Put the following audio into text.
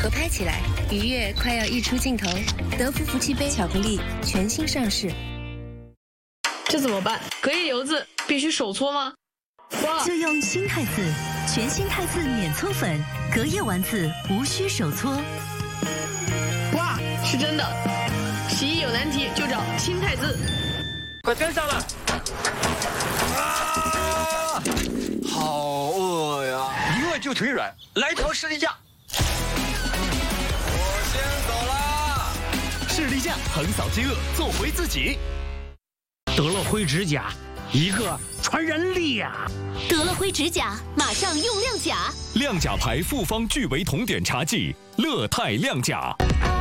合拍起来，愉悦快要溢出镜头。德芙福气杯巧克力全新上市。 这怎么办？隔夜油渍必须手搓吗？哇！ 就用新汰渍，全新汰渍免搓粉，隔夜丸子无需手搓。 哇，是真的！洗衣有难题就找新汰渍。 快跟上了！啊，好饿呀！一饿就腿软，来条士力架。我先走啦！ 士力架横扫饥饿，做回自己。 得了灰指甲，一个传染力呀！ 得了灰指甲，马上用亮甲。 亮甲牌复方聚维酮碘茶剂，乐泰亮甲。